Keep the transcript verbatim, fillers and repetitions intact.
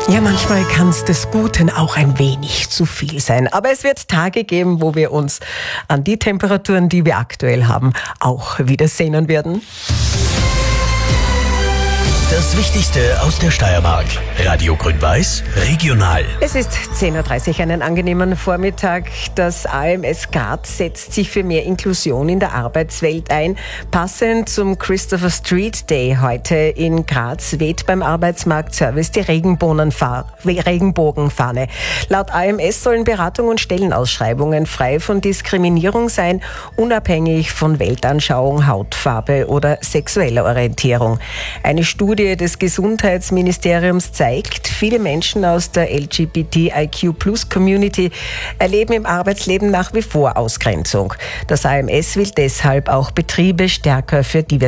Ja, manchmal kann es des Guten auch ein wenig zu viel sein. Aber es wird Tage geben, wo wir uns an die Temperaturen, die wir aktuell haben, auch wieder sehnen werden. Das Wichtigste aus der Steiermark. Radio Grün-Weiß, regional. Es ist zehn Uhr dreißig, einen angenehmen Vormittag. Das A M S Graz setzt sich für mehr Inklusion in der Arbeitswelt ein. Passend zum Christopher Street Day heute in Graz weht beim Arbeitsmarktservice die Regenbogenfahne. Laut A M S sollen Beratung und Stellenausschreibungen frei von Diskriminierung sein, unabhängig von Weltanschauung, Hautfarbe oder sexueller Orientierung. Eine Studie des Gesundheitsministeriums zeigt, viele Menschen aus der L G B T I Q Plus Community erleben im Arbeitsleben nach wie vor Ausgrenzung. Das A M S will deshalb auch Betriebe stärker für Diversität